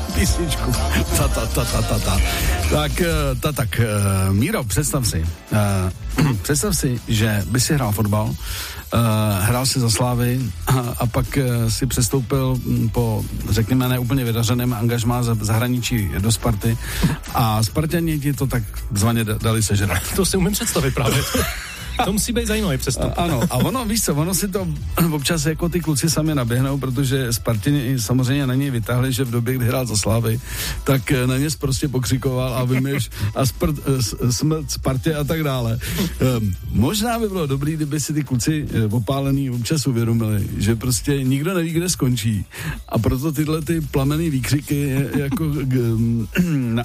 písničku. Tak, Míro, představ si, že by si hrál fotbal, hrál si za Slávy a pak si přestoupil po, řekněme, neúplně vydařeném angažmá zahraničí do Sparty a Sparťani ti to takzvaně dali sežrat. To si umím představit právě. To musí být zajímavý přestup. Ano, a ono, víš co, ono si to občas jako ty kluci sami naběhnou, protože Spartěni samozřejmě na něj vytáhli, že v době, kdy hrál za Slávy, tak na ně prostě pokřikoval a vymyš a smrt Spartě a tak dále. Možná by bylo dobrý, kdyby si ty kluci opálený občas uvědomili, že prostě nikdo neví, kde skončí a proto tyhle ty plamenný výkřiky jako